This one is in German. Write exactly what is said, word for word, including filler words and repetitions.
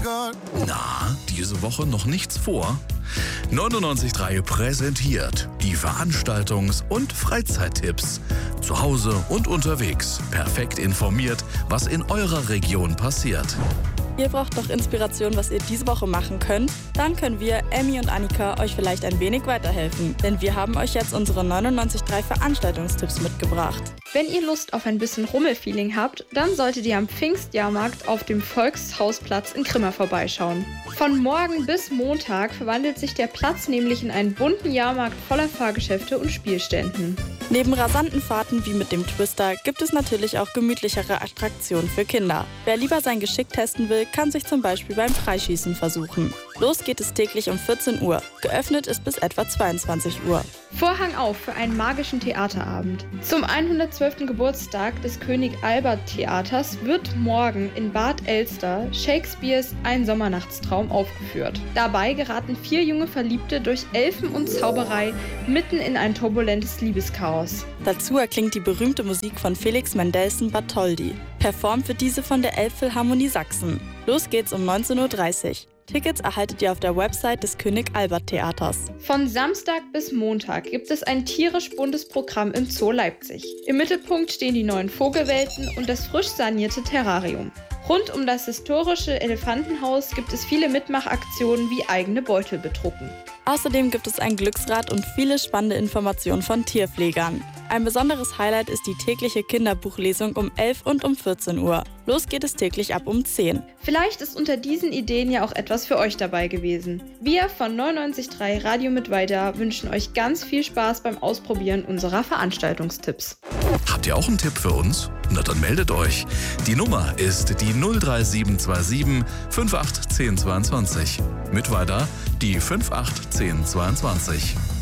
Na, diese Woche noch nichts vor? neunundneunzig Komma drei präsentiert die Veranstaltungs- und Freizeittipps. Zu Hause und unterwegs. Perfekt informiert, was in eurer Region passiert. Ihr braucht noch Inspiration, was ihr diese Woche machen könnt? Dann können wir, Emmy und Annika, euch vielleicht ein wenig weiterhelfen. Denn wir haben euch jetzt unsere neunundneunzig Komma drei Veranstaltungstipps mitgebracht. Wenn ihr Lust auf ein bisschen Rummelfeeling habt, dann solltet ihr am Pfingstjahrmarkt auf dem Volkshausplatz in Grimma vorbeischauen. Von morgen bis Montag verwandelt sich der Platz nämlich in einen bunten Jahrmarkt voller Fahrgeschäfte und Spielständen. Neben rasanten Fahrten wie mit dem Twister gibt es natürlich auch gemütlichere Attraktionen für Kinder. Wer lieber sein Geschick testen will, kann sich zum Beispiel beim Freischießen versuchen. Los geht es täglich um vierzehn Uhr. Geöffnet ist bis etwa zweiundzwanzig Uhr. Vorhang auf für einen magischen Theaterabend. Zum hundertzwölften Geburtstag des König Albert Theaters wird morgen in Bad Elster Shakespeares Ein Sommernachtstraum aufgeführt. Dabei geraten vier junge Verliebte durch Elfen und Zauberei mitten in ein turbulentes Liebeschaos. Dazu erklingt die berühmte Musik von Felix Mendelssohn Bartholdy. Performt wird diese von der Elbphilharmonie Sachsen. Los geht's um neunzehn Uhr dreißig. Tickets erhaltet ihr auf der Website des König Albert Theaters. Von Samstag bis Montag gibt es ein tierisch buntes Programm im Zoo Leipzig. Im Mittelpunkt stehen die neuen Vogelwelten und das frisch sanierte Terrarium. Rund um das historische Elefantenhaus gibt es viele Mitmachaktionen wie eigene Beutel bedrucken. Außerdem gibt es ein Glücksrad und viele spannende Informationen von Tierpflegern. Ein besonderes Highlight ist die tägliche Kinderbuchlesung um elf und um vierzehn Uhr. Los geht es täglich ab um zehn. Vielleicht ist unter diesen Ideen ja auch etwas für euch dabei gewesen. Wir von neunundneunzig Komma drei Radio mit Weiter wünschen euch ganz viel Spaß beim Ausprobieren unserer Veranstaltungstipps. Habt ihr auch einen Tipp für uns? Na dann meldet euch. Die Nummer ist die null drei sieben zwei sieben fünf acht eins null zwei zwei. Mit Weiter die fünf acht eins null zwei zwei.